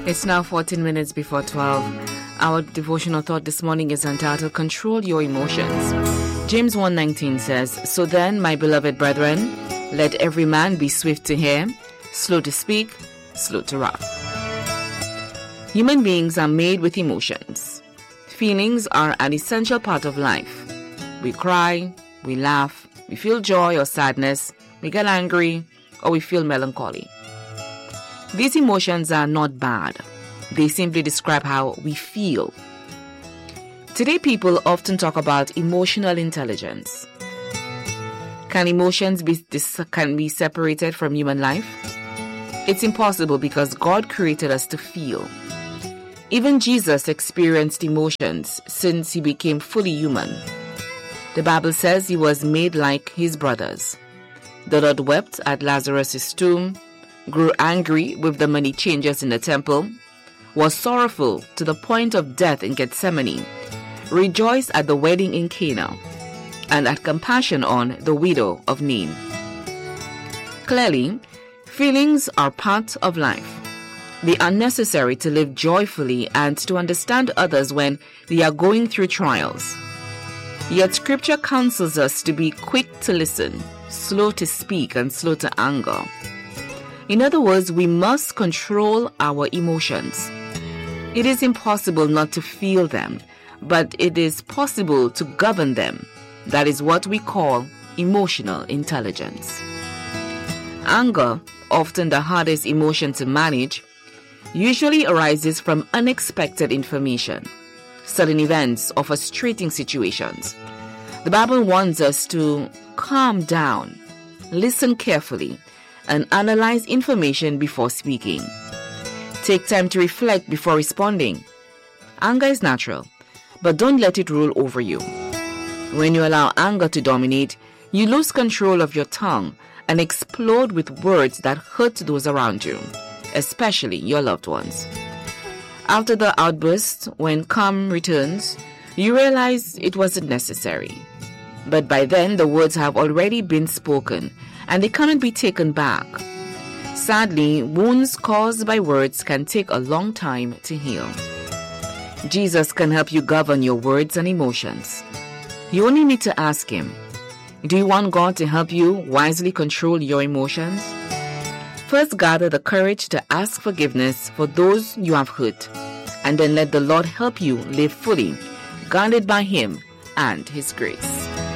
It's now 14 minutes before 12. Our devotional thought this morning is entitled, Control Your Emotions. James 1:19 says, So then, my beloved brethren, let every man be swift to hear, slow to speak, slow to wrath. Human beings are made with emotions. Feelings are an essential part of life. We cry, we laugh, we feel joy or sadness, we get angry, or we feel melancholy. These emotions are not bad. They simply describe how we feel. Today, people often talk about emotional intelligence. Can emotions be separated from human life? It's impossible because God created us to feel. Even Jesus experienced emotions since he became fully human. The Bible says he was made like his brothers. The Lord wept at Lazarus' tomb, grew angry with the many changes in the temple, was sorrowful to the point of death in Gethsemane, rejoiced at the wedding in Cana, and had compassion on the widow of Nain. Clearly, feelings are part of life. They are necessary to live joyfully and to understand others when they are going through trials. Yet Scripture counsels us to be quick to listen, slow to speak, and slow to anger. In other words, we must control our emotions. It is impossible not to feel them, but it is possible to govern them. That is what we call emotional intelligence. Anger, often the hardest emotion to manage, usually arises from unexpected information, sudden events, or frustrating situations. The Bible warns us to calm down, listen carefully, and analyze information before speaking. Take time to reflect before responding. Anger is natural, but don't let it rule over you. When you allow anger to dominate, you lose control of your tongue and explode with words that hurt those around you, especially your loved ones. After the outburst, when calm returns, you realize it wasn't necessary. But by then, the words have already been spoken, and they cannot be taken back. Sadly, wounds caused by words can take a long time to heal. Jesus can help you govern your words and emotions. You only need to ask him, do you want God to help you wisely control your emotions? First, gather the courage to ask forgiveness for those you have hurt, and then let the Lord help you live fully, guided by him and his grace.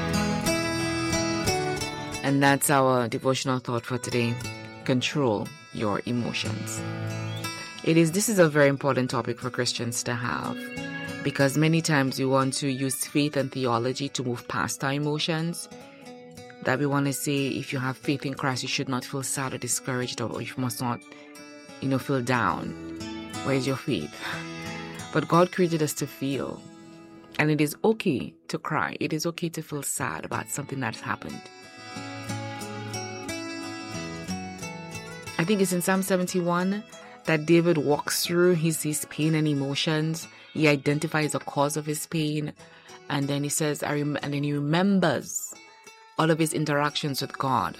And that's our devotional thought for today. Control your emotions. This is a very important topic for Christians to have, because many times we want to use faith and theology to move past our emotions. That we want to say, if you have faith in Christ, you should not feel sad or discouraged, or you must not, feel down. Where is your faith? But God created us to feel. And it is okay to cry. It is okay to feel sad about something that's happened. I think it's in Psalm 71 that David walks through his pain and emotions. He identifies the cause of his pain. And then he says, and then he remembers all of his interactions with God.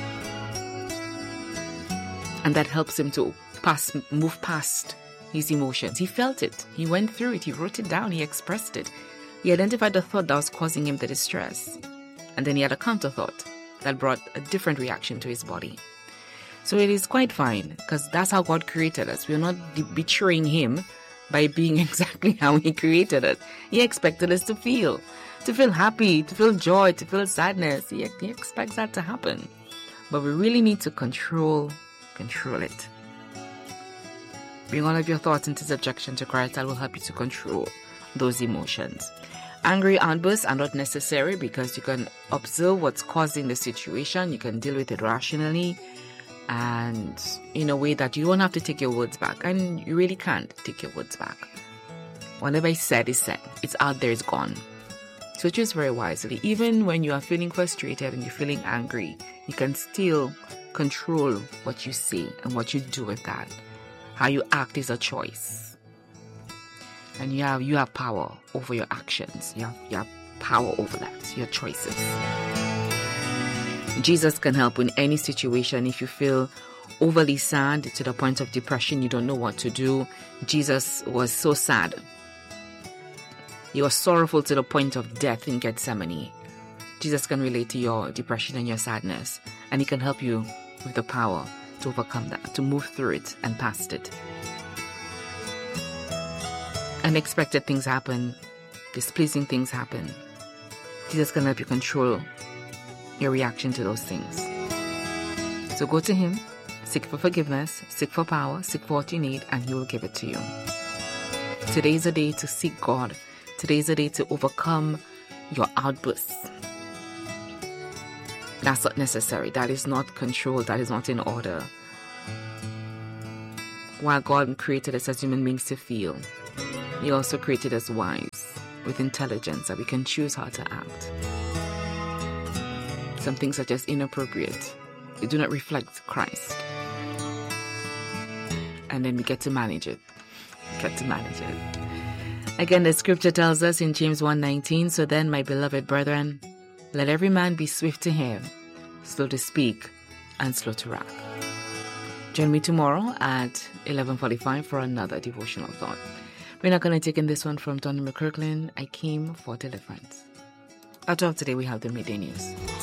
And that helps him to move past his emotions. He felt it. He went through it. He wrote it down. He expressed it. He identified the thought that was causing him the distress. And then he had a counter thought that brought a different reaction to his body. So it is quite fine, because that's how God created us. We're not betraying him by being exactly how he created us. He expected us to feel happy, to feel joy, to feel sadness. He expects that to happen. But we really need to control it. Bring all of your thoughts into subjection to Christ. That will help you to control those emotions. Angry outbursts are not necessary, because you can observe what's causing the situation. You can deal with it rationally and in a way that you don't have to take your words back. And you really can't take your words back. Whatever is said is said. It's out there, it's gone. So choose very wisely. Even when you are feeling frustrated and you're feeling angry, you can still control what you say and what you do with that. How you act is a choice. And you have power over your actions. You have power over that, your choices. Jesus can help in any situation if you feel overly sad to the point of depression, you don't know what to do. Jesus was so sad. He was sorrowful to the point of death in Gethsemane. Jesus can relate to your depression and your sadness, and he can help you with the power to overcome that, to move through it and past it. Unexpected things happen, displeasing things happen. Jesus can help you control your reaction to those things. So go to him, seek for forgiveness, seek for power, seek for what you need, and he will give it to you. Today is a day to seek God. Today is a day to overcome your outbursts. That's not necessary. That is not control. That is not in order. While God created us as human beings to feel, he also created us wise, with intelligence, that we can choose how to act. Some things are just inappropriate. They do not reflect Christ. And then we get to manage it. Again, the scripture tells us in James 1:19, so then, my beloved brethren, let every man be swift to hear, slow to speak, and slow to wrath. Join me tomorrow at 11:45 for another devotional thought. We're not going to take in this one from Tony McKirkland. I came for deliverance. Out of today, we have the midday news.